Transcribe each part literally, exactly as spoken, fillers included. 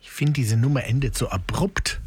Ich finde, diese Nummer endet so abrupt.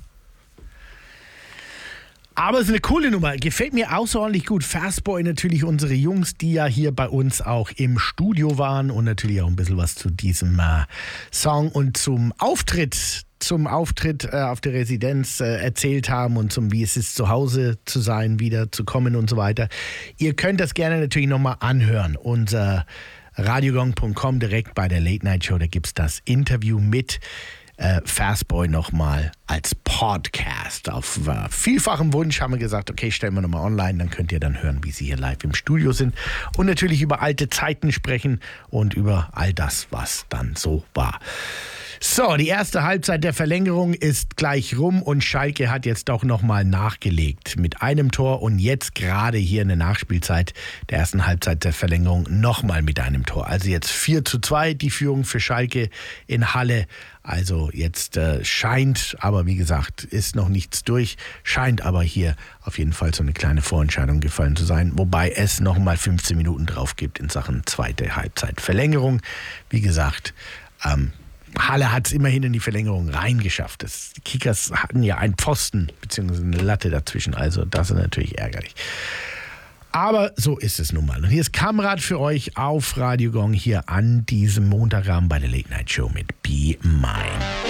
Aber es ist eine coole Nummer. Gefällt mir außerordentlich gut. Fastboy natürlich, unsere Jungs, die ja hier bei uns auch im Studio waren und natürlich auch ein bisschen was zu diesem äh, Song und zum Auftritt, zum Auftritt äh, auf der Residenz äh, erzählt haben und zum wie es ist, zu Hause zu sein, wieder zu kommen und so weiter. Ihr könnt das gerne natürlich nochmal anhören. Unser radiogong punkt com direkt bei der Late Night Show, da gibt es das Interview mit Äh, Fastboy nochmal als Podcast. Auf äh, vielfachem Wunsch haben wir gesagt, okay, stellen wir nochmal online, dann könnt ihr dann hören, wie sie hier live im Studio sind und natürlich über alte Zeiten sprechen und über all das, was dann so war. So, die erste Halbzeit der Verlängerung ist gleich rum und Schalke hat jetzt doch nochmal nachgelegt mit einem Tor und jetzt gerade hier in der Nachspielzeit der ersten Halbzeit der Verlängerung nochmal mit einem Tor. Also jetzt vier zu zwei die Führung für Schalke in Halle. Also jetzt äh, scheint, aber wie gesagt, ist noch nichts durch, scheint aber hier auf jeden Fall so eine kleine Vorentscheidung gefallen zu sein, wobei es nochmal fünfzehn Minuten drauf gibt in Sachen zweite Halbzeit Verlängerung. Wie gesagt, ähm, Halle hat es immerhin in die Verlängerung reingeschafft. Das, die Kickers hatten ja einen Pfosten bzw. eine Latte dazwischen, also das ist natürlich ärgerlich. Aber so ist es nun mal. Und hier ist Kamrat für euch auf Radio Gong hier an diesem Montagabend bei der Late Night Show mit Be Mine.